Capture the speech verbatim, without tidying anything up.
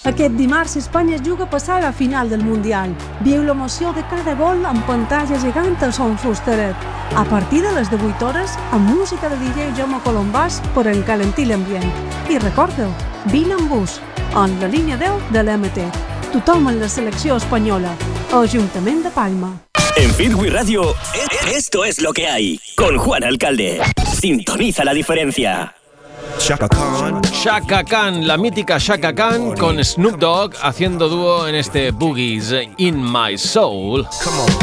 Aquest dimarts Espanya es juga a passar a la final del Mundial. Viu l'emoció de cada gol amb pantalla gegant al Son Fusteret. A partir de les divuit hores, amb música de D J Jaume Colombàs per encalentir l'ambient. I recordeu, vine amb bus, en la línia deu de l'M T. Tothom en la selecció espanyola. Ajuntament de Palma. En Fitwi Radio, esto es lo que hay. Con Juan Alcalde. Sintoniza la diferencia. Chaka Khan. Chaka Khan, la mítica Chaka Khan con Snoop Dogg haciendo dúo en este Boogies in My Soul. Come on.